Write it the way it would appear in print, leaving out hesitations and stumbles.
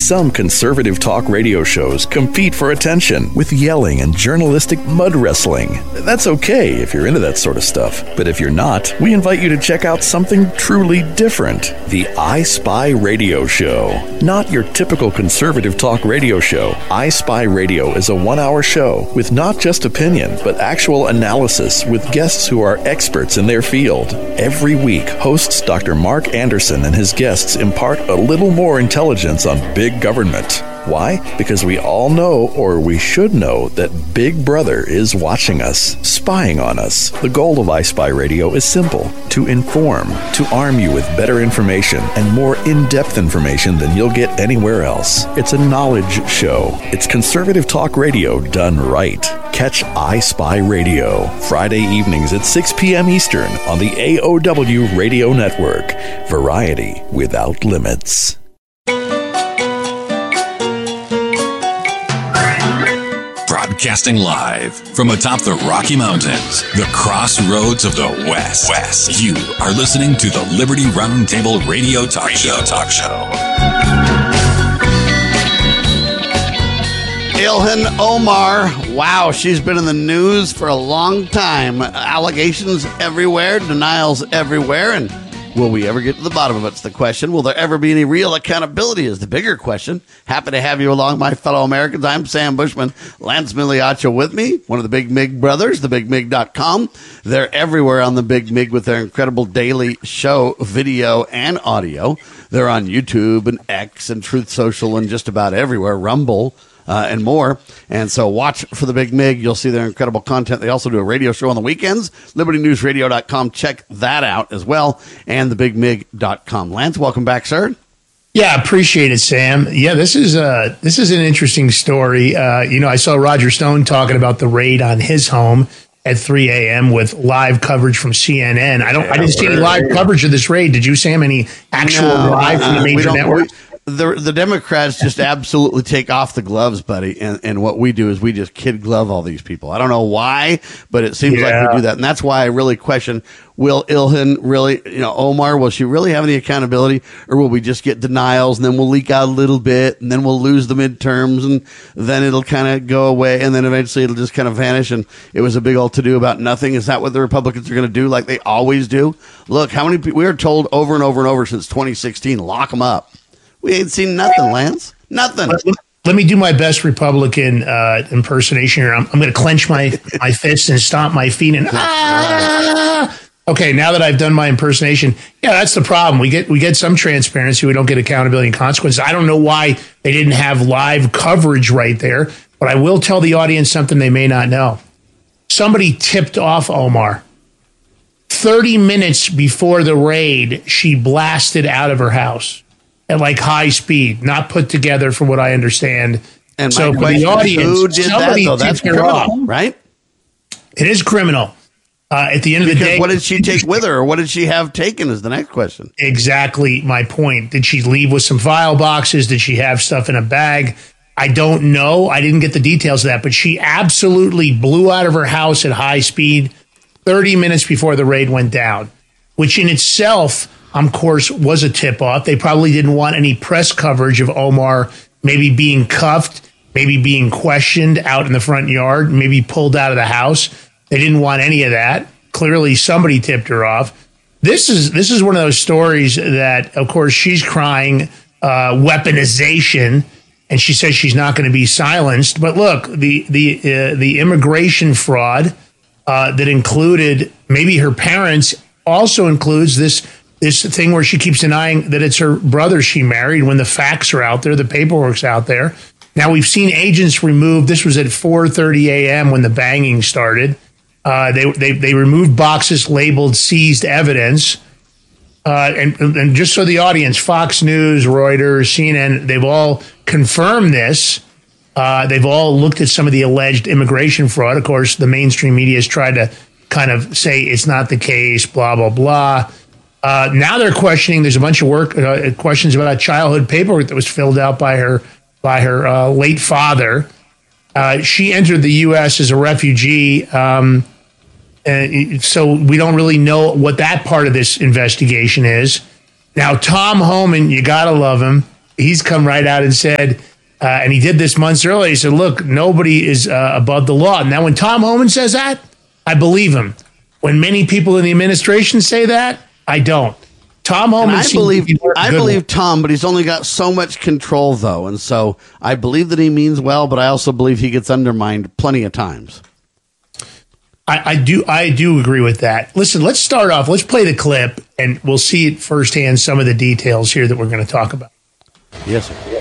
Some conservative talk radio shows compete for attention with yelling and journalistic mud wrestling. That's okay if you're into that sort of stuff. But if you're not, we invite you to check out something truly different. The I Spy Radio Show. Not your typical conservative talk radio show. I Spy Radio is a 1-hour show with not just opinion, but actual analysis with guests who are experts in their field. Every week, hosts Dr. Mark Anderson and his guests impart a little more intelligence on big government. Why? Because we all know, or we should know, that Big Brother is watching us, spying on us. The goal of I Spy Radio is simple: to inform, to arm you with better information and more in-depth information than you'll get anywhere else. It's a knowledge show. It's conservative talk radio done right. Catch I Spy Radio Friday evenings at 6 p.m. Eastern on the AOW Radio Network. Variety without limits. Broadcasting live from atop the Rocky Mountains, the crossroads of the West. You are listening to the Liberty Roundtable Radio Talk Show. Ilhan Omar, wow, she's been in the news for a long time. Allegations everywhere, denials everywhere, and will we ever get to the bottom of it? It's the question. Will there ever be any real accountability is the bigger question. Happy to have you along, my fellow Americans. I'm Sam Bushman. Lance Migliaccio with me, one of the Big Mig brothers, thebigmig.com. They're everywhere on the Big Mig with their incredible daily show, video and audio. They're on YouTube and X and Truth Social and just about everywhere, Rumble. And more. And so watch for the Big Mig. You'll see their incredible content. They also do a radio show on the weekends. LibertyNewsRadio.com. Check that out as well. And thebigmig.com. Lance, welcome back, sir. Yeah, appreciate it, Sam. Yeah, this is an interesting story. I saw Roger Stone talking about the raid on his home at 3 a.m. with live coverage from CNN. I didn't see any live coverage of this raid. Did you, Sam? Any actual live from the major network? The Democrats just absolutely take off the gloves, buddy. And what we do is we just kid glove all these people. I don't know why, but it seems like we do that. And that's why I really question, will Ilhan really, Omar, will she really have any accountability, or will we just get denials and then we'll leak out a little bit and then we'll lose the midterms and then it'll kind of go away and then eventually it'll just kind of vanish and it was a big old to-do about nothing? Is that what the Republicans are going to do like they always do? Look, how many people we are told over and over and over since 2016, lock them up. We ain't seen nothing, Lance. Nothing. Let me do my best Republican impersonation here. I'm going to clench my fists and stomp my feet and Okay, now that I've done my impersonation, that's the problem. We get some transparency. We don't get accountability and consequences. I don't know why they didn't have live coverage right there, but I will tell the audience something they may not know. Somebody tipped off Omar. 30 minutes before the raid, she blasted out of her house at like high speed, not put together from what I understand. And so for the audience, who did that, though? That's criminal, right? It is criminal. At the end of the day, what did she take with her, or what did she have taken is the next question. Exactly my point. Did she leave with some file boxes? Did she have stuff in a bag? I don't know. I didn't get the details of that, but she absolutely blew out of her house at high speed 30 minutes before the raid went down, which in itself, of course, was a tip-off. They probably didn't want any press coverage of Omar maybe being cuffed, maybe being questioned out in the front yard, maybe pulled out of the house. They didn't want any of that. Clearly, somebody tipped her off. This is one of those stories that, of course, she's crying weaponization, and she says she's not going to be silenced. But look, the immigration fraud that included maybe her parents also includes this thing where she keeps denying that it's her brother she married when the facts are out there, the paperwork's out there. Now, we've seen agents removed. This was at 4:30 a.m. when the banging started. They removed boxes labeled seized evidence. And just so the audience, Fox News, Reuters, CNN, they've all confirmed this. They've all looked at some of the alleged immigration fraud. Of course, the mainstream media has tried to kind of say it's not the case, blah, blah, blah. Now they're questioning. There's a bunch of questions about childhood paperwork that was filled out by her late father. She entered the U.S. as a refugee, so we don't really know what that part of this investigation is. Now, Tom Homan, you gotta love him. he's come right out and said, and he did this months earlier. He said, "Look, nobody is above the law." Now, when Tom Homan says that, I believe him. When many people in the administration say that, I don't. Tom Homan. I believe Tom, but he's only got so much control, though, and so I believe that he means well, but I also believe he gets undermined plenty of times. I do agree with that. Listen, let's start off. Let's play the clip, and we'll see it firsthand. Some of the details here that we're going to talk about. Yes, sir.